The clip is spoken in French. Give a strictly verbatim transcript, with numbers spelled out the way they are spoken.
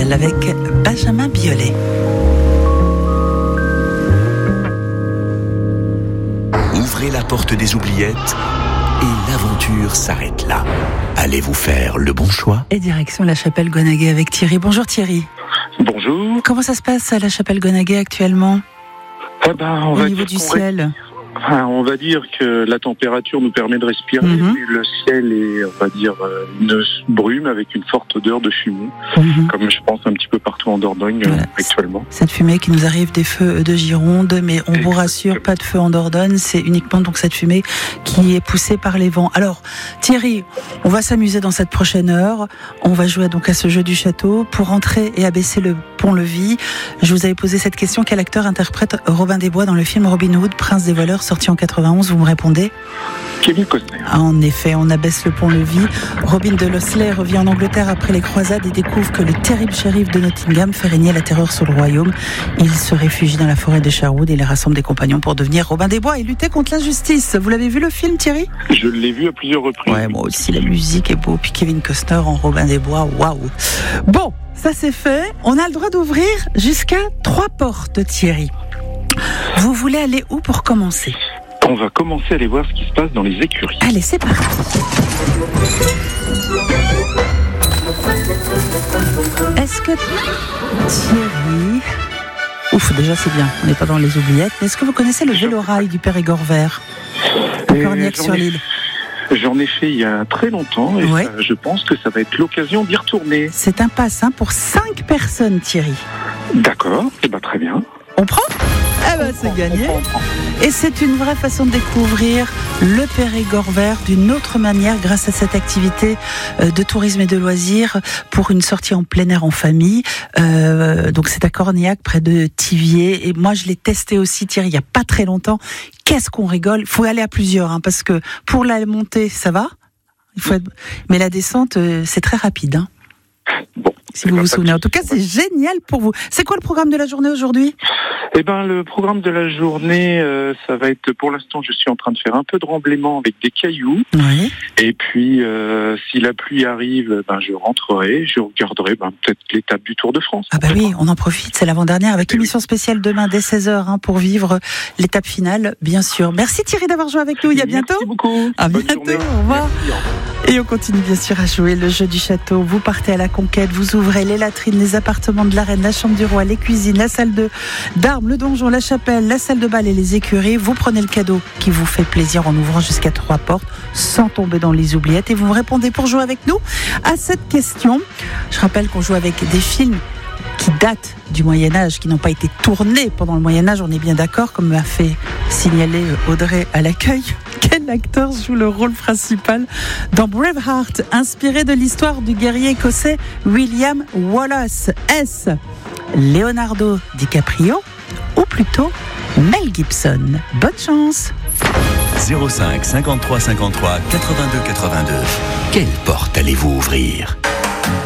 chapelle avec Benjamin Biolay. Ouvrez la porte des oubliettes et l'aventure s'arrête là. Allez-vous faire le bon choix? Et direction la chapelle Gonaguet avec Thierry. Bonjour Thierry. Bonjour. Comment ça se passe à la chapelle Gonaguet actuellement? Ah ben, on Au va niveau dire du qu'on ciel reste- Enfin, on va dire que la température nous permet de respirer. Mhm. Mais le ciel est, on va dire, euh, une brume avec une forte odeur de fumée, Mhm. comme je pense un petit peu partout en Dordogne euh, Voilà. actuellement. Cette fumée qui nous arrive des feux de Gironde, mais on vous Exactement. rassure, pas de feu en Dordogne, c'est uniquement donc cette fumée qui est poussée par les vents. Alors Thierry, on va s'amuser dans cette prochaine heure, on va jouer donc à ce jeu du château. Pour entrer et abaisser le pont-levis, je vous avais posé cette question: quel acteur interprète Robin des Bois dans le film Robin Hood, Prince des voleurs, sorti en quatre-vingt-onze? Vous me répondez? Kevin Costner. Ah, en effet, on abaisse le pont-levis. Robin de Losley revient en Angleterre après les croisades et découvre que le terrible shérif de Nottingham fait régner la terreur sur le royaume. Il se réfugie dans la forêt de Sherwood et il rassemble des compagnons pour devenir Robin des Bois et lutter contre l'injustice. Vous l'avez vu le film, Thierry? Je l'ai vu à plusieurs reprises. Ouais, moi aussi, la musique est beau. Puis Kevin Costner en Robin des Bois, waouh. Bon, ça c'est fait. On a le droit d'ouvrir jusqu'à trois portes, Thierry. Vous voulez aller où pour commencer? On va commencer à aller voir ce qui se passe dans les écuries. Allez, c'est parti. Est-ce que Thierry... Ouf, déjà c'est bien, on n'est pas dans les oubliettes. Mais est-ce que vous connaissez le vélorail du Périgord vert, à Et Cornillac-sur-l'Île? J'en ai fait il y a très longtemps et Ouais. ça, je pense que ça va être l'occasion d'y retourner. C'est un pass hein, pour cinq personnes, Thierry. D'accord, et ben très bien. On prend? Eh ben c'est gagné. Et c'est une vraie façon de découvrir le Périgord vert d'une autre manière grâce à cette activité euh, de tourisme et de loisirs pour une sortie en plein air en famille. Euh, donc c'est à Cornillac, près de Thiviers. Et moi je l'ai testé aussi, Thierry, il n'y a pas très longtemps. Qu'est-ce qu'on rigole. Il faut aller à plusieurs, hein, parce que pour la montée, ça va. Il faut être... Mais la descente, euh, c'est très rapide. Hein, Bon, si eh vous ben, vous pas de souvenez. En souci. tout cas, c'est génial pour vous. C'est quoi le programme de la journée aujourd'hui? Eh ben, le programme de la journée, euh, ça va être, pour l'instant, je suis en train de faire un peu de remblaiement avec des cailloux. Oui. Et puis, euh, si la pluie arrive, ben, je rentrerai, je regarderai ben, peut-être l'étape du Tour de France. Ah bah oui, on en profite, c'est l'avant-dernière avec émission spéciale demain dès seize heures hein, pour vivre l'étape finale, bien sûr. Merci Thierry d'avoir joué avec nous, il y a bientôt. Merci beaucoup. À Bonne bientôt, journée. au revoir. Merci, au revoir. Et on continue bien sûr à jouer le jeu du château. Vous partez à la conquête, vous ouvrez les latrines, les appartements de la reine, la chambre du roi, les cuisines, la salle de d'armes, le donjon, la chapelle, la salle de bal et les écuries. Vous prenez le cadeau qui vous fait plaisir en ouvrant jusqu'à trois portes sans tomber dans les oubliettes et vous me répondez pour jouer avec nous à cette question. Je rappelle qu'on joue avec des films qui datent du Moyen-Âge, qui n'ont pas été tournés pendant le Moyen-Âge, on est bien d'accord, comme m'a fait signaler Audrey à l'accueil. Quel acteur joue le rôle principal dans Braveheart, inspiré de l'histoire du guerrier écossais William Wallace? Est-ce Leonardo DiCaprio ou plutôt Mel Gibson? Bonne chance. zéro cinq cinquante-trois cinquante-trois quatre-vingt-deux quatre-vingt-deux. Quelle porte allez-vous ouvrir?